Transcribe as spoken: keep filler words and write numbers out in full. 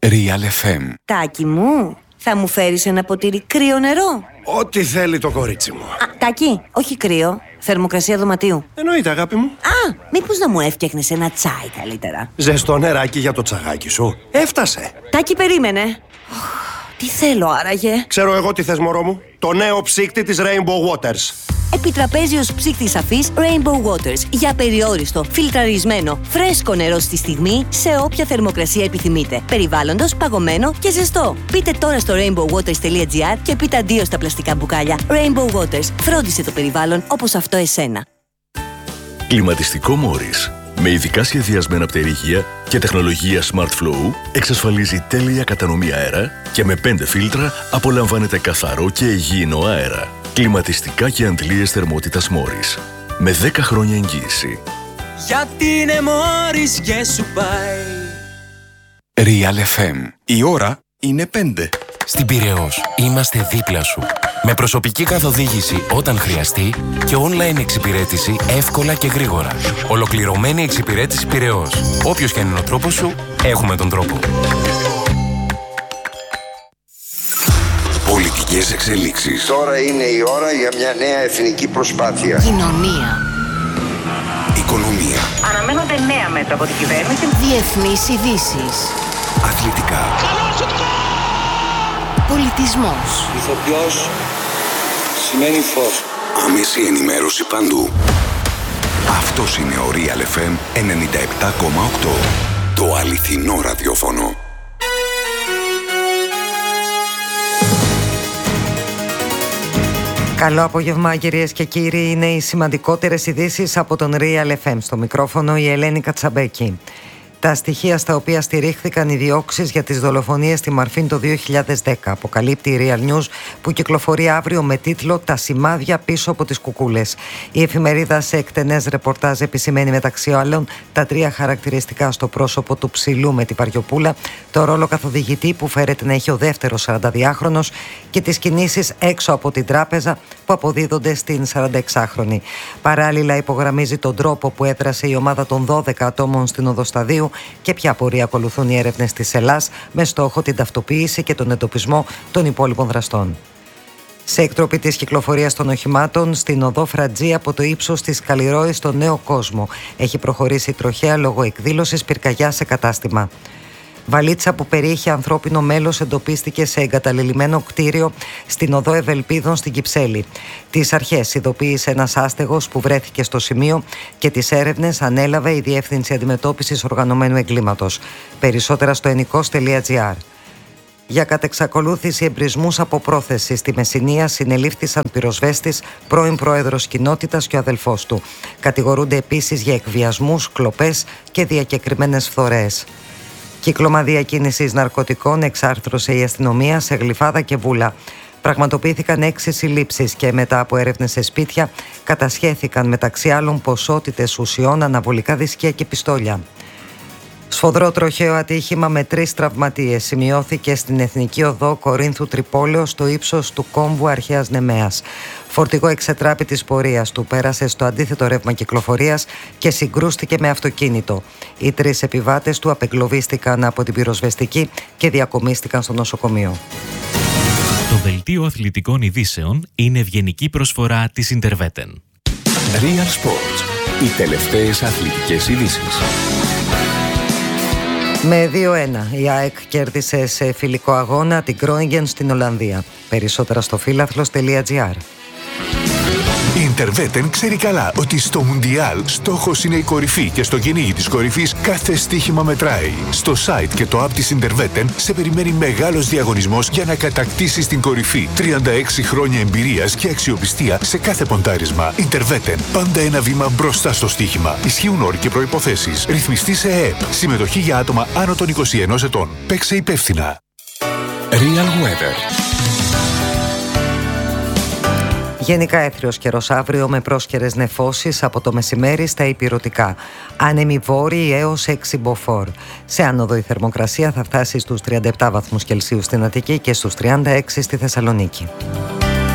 Real εφ εμ. Τάκη μου, θα μου φέρεις ένα ποτήρι κρύο νερό? Ό,τι θέλει το κορίτσι μου. Α, Τάκη, όχι κρύο, θερμοκρασία δωματίου. Εννοείται, αγάπη μου. Α, μήπως να μου έφτιαχνες ένα τσάι καλύτερα? Ζεστό νεράκι για το τσαγάκι σου. Έφτασε. Τάκη, περίμενε. Τι θέλω άραγε? Ξέρω εγώ τι θες, μωρό μου. Το νέο ψύκτη της Rainbow Waters. Επιτραπέζιος ψύκτης σαφής Rainbow Waters. Για περιόριστο, φιλτραρισμένο, φρέσκο νερό στη στιγμή, σε όποια θερμοκρασία επιθυμείτε. Περιβάλλοντος, παγωμένο και ζεστό. Πείτε τώρα στο rainbow waters τελεία gr και πείτε αντίο στα πλαστικά μπουκάλια. Rainbow Waters. Φρόντισε το περιβάλλον όπως αυτό εσένα. Κλιματιστικό Μόρις. Με ειδικά σχεδιασμένα πτερίγια και τεχνολογία Smart Flow εξασφαλίζει τέλεια κατανομή αέρα και με πέντε φίλτρα απολαμβάνετε καθαρό και υγιεινό αέρα. Κλιματιστικά και αντλίες θερμότητας Μόρις. Με δέκα χρόνια εγγύηση. Γιατί είναι Μόρις και σου πάει. Real εφ εμ. Η ώρα είναι πέντε. Στην Πειραιώς είμαστε δίπλα σου. Με προσωπική καθοδήγηση όταν χρειαστεί και online εξυπηρέτηση εύκολα και γρήγορα. Ολοκληρωμένη εξυπηρέτηση Πειραιώς. Όποιος και αν είναι ο τρόπος σου, έχουμε τον τρόπο. Πολιτικές εξελίξεις. Τώρα είναι η ώρα για μια νέα εθνική προσπάθεια. Κοινωνία. Οικονομία. Αναμένονται νέα μέτρα από την κυβέρνηση. Διεθνείς ειδήσεις. Αθλητικά. Πολιτισμός. Ηθοποιός σημαίνει φως. Άμεση ενημέρωση παντού. Αυτός είναι ο Real εφ εμ ενενήντα επτά κόμμα οκτώ. Το αληθινό ραδιόφωνο. Καλό απόγευμα, κυρίες και κύριοι. Είναι οι σημαντικότερες ειδήσεις από τον Real εφ εμ. Στο μικρόφωνο η Ελένη Κατσαμπέκη. Τα στοιχεία στα οποία στηρίχθηκαν οι διώξεις για τις δολοφονίες στη Μαρφίν το δύο χιλιάδες δέκα, αποκαλύπτει η Real News, που κυκλοφορεί αύριο με τίτλο «Τα σημάδια πίσω από τις κουκούλες». Η εφημερίδα σε εκτενές ρεπορτάζ επισημαίνει μεταξύ άλλων τα τρία χαρακτηριστικά στο πρόσωπο του ψηλού με τη βαριοπούλα, το ρόλο καθοδηγητή που φέρεται να έχει ο δεύτερος σαρανταδυάχρονος και τις κινήσεις έξω από την τράπεζα που αποδίδονται στην σαρανταεξάχρονη. Παράλληλα, υπογραμμίζει τον τρόπο που έδρασε η ομάδα των δώδεκα ατόμων στην Οδοσταδίου και ποια πορεία ακολουθούν οι έρευνες της ΕΛΑΣ με στόχο την ταυτοποίηση και τον εντοπισμό των υπόλοιπων δραστών. Σε εκτροπή της κυκλοφορίας των οχημάτων στην οδό Φρατζή από το ύψος της Καλλιρόης στο Νέο Κόσμο έχει προχωρήσει τροχαία λόγω εκδήλωσης πυρκαγιά σε κατάστημα. Βαλίτσα που περιείχε ανθρώπινο μέλος εντοπίστηκε σε εγκαταλελειμμένο κτίριο στην οδό Ευελπίδων στην Κυψέλη. Τις αρχές ειδοποίησε ένας άστεγος που βρέθηκε στο σημείο και τις έρευνες ανέλαβε η Διεύθυνση Αντιμετώπισης Οργανωμένου Εγκλήματος. Περισσότερα στο ενικός τελεία gr. Για κατεξακολούθηση εμπρισμούς από πρόθεση στη Μεσσηνία συνελήφθησαν πυροσβέστης, πρώην πρόεδρος κοινότητας και ο αδελφός του. Κατηγορούνται επίσης για εκβιασμούς, κλοπές και διακεκριμένες φθορές. Κύκλωμα διακίνησης ναρκωτικών εξάρθρωσε η αστυνομία σε Γλυφάδα και Βούλα. Πραγματοποιήθηκαν έξι συλλήψεις και μετά από έρευνες σε σπίτια κατασχέθηκαν μεταξύ άλλων ποσότητες ουσιών, αναβολικά δισκία και πιστόλια. Σφοδρό τροχαίο ατύχημα με τρεις τραυματίες σημειώθηκε στην Εθνική Οδό Κορίνθου Τρυπόλεως στο ύψος του κόμβου Αρχαίας Νεμαίας. Φορτηγό εξετράπη της πορείας του πέρασε στο αντίθετο ρεύμα κυκλοφορίας και συγκρούστηκε με αυτοκίνητο. Οι τρεις επιβάτες του απεγκλωβίστηκαν από την πυροσβεστική και διακομίστηκαν στο νοσοκομείο. Το δελτίο αθλητικών ειδήσεων είναι ευγενική προσφορά της Ιντερβέτεν. Real Sports. Οι τελευταίες αθλητικές ειδήσεις. Με δύο ένα η ΑΕΚ κέρδισε σε φιλικό αγώνα την Groningen στην Ολλανδία. Περισσότερα στο φύλαθλος τελεία gr. Η Interveten ξέρει καλά ότι στο Μουντιάλ στόχος είναι η κορυφή και στο κυνήγι της κορυφής κάθε στοίχημα μετράει. Στο site και το app της Interveten σε περιμένει μεγάλος διαγωνισμός για να κατακτήσεις την κορυφή. τριάντα έξι χρόνια εμπειρίας και αξιοπιστία σε κάθε ποντάρισμα. Interveten. Πάντα ένα βήμα μπροστά στο στοίχημα. Ισχύουν όροι και προϋποθέσεις. Ρυθμιστή σε ΕΕΠ. Συμμετοχή για άτομα άνω των είκοσι ενός ετών. Παίξε υπεύθυνα. Real Weather. Γενικά έθριος καιρός αύριο με πρόσκαιρες νεφώσεις από το μεσημέρι στα ηπειρωτικά. Άνεμοι βόρειοι έως έξι μποφόρ. Σε άνοδο η θερμοκρασία θα φτάσει στους τριάντα επτά βαθμούς Κελσίου στην Αττική και στους τριάντα έξι στη Θεσσαλονίκη.